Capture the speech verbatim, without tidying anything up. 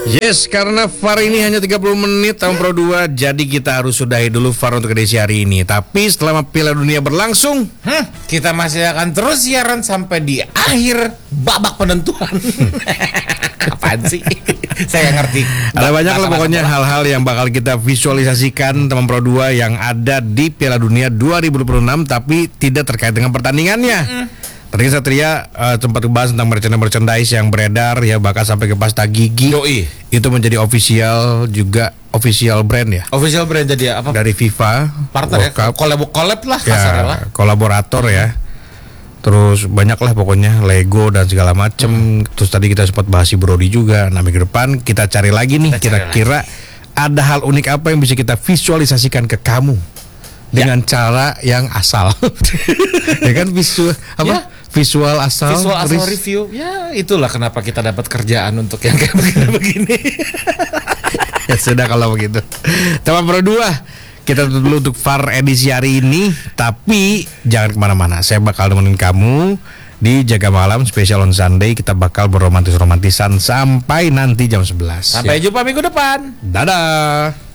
Yes, karena V A R ini hanya tiga puluh menit tahun Pro dua, jadi kita harus sudahi dulu V A R untuk edisi hari ini. Tapi setelah Piala Dunia berlangsung, hmm, kita masih akan terus siaran sampai di akhir babak penentuan. Apaan sih? Saya nggak ngerti. Ada banyak lah pokoknya hal-hal yang bakal kita visualisasikan teman Pro dua yang ada di Piala Dunia dua ribu dua puluh enam, tapi tidak terkait dengan pertandingannya. Mm. Tadi Satria uh, sempat membahas tentang merchandise yang beredar ya, bahkan sampai ke pasta gigi. Yoi. Itu menjadi official juga, official brand ya. Official brand jadi apa? Dari FIFA. Partner ya, collab collab lah kasarnya ya, lah. Kolaborator ya. Terus banyak lah pokoknya Lego dan segala macem. Hmm. Terus tadi kita sempat bahas si Brody juga. Nah minggu depan kita cari lagi nih, kira-kira ada hal unik apa yang bisa kita visualisasikan ke kamu dengan ya. Cara yang asal. Ya kan visual apa? Ya. Visual asal, visual asal review. Ya itulah kenapa kita dapat kerjaan untuk yang kayak begini-begini. Ya sudah kalau begitu. Teman Pro dua, kita tutup dulu untuk V A R edisi hari ini. Tapi jangan kemana-mana, saya bakal nemenin kamu di Jaga Malam Special on Sunday. Kita bakal berromantis-romantisan sampai nanti jam sebelas. Sampai ya. Jumpa minggu depan. Dadah.